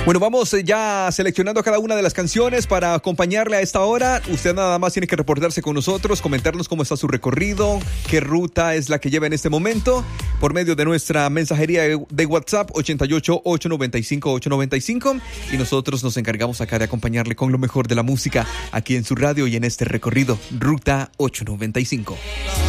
Bueno, vamos ya seleccionando cada una de las canciones para acompañarle a esta hora. Usted nada más tiene que reportarse con nosotros, comentarnos cómo está su recorrido, qué ruta es la que lleva en este momento, por medio de nuestra mensajería de WhatsApp 88-895-895, y nosotros nos encargamos acá de acompañarle con lo mejor de la música aquí en su radio y en este recorrido Ruta 895.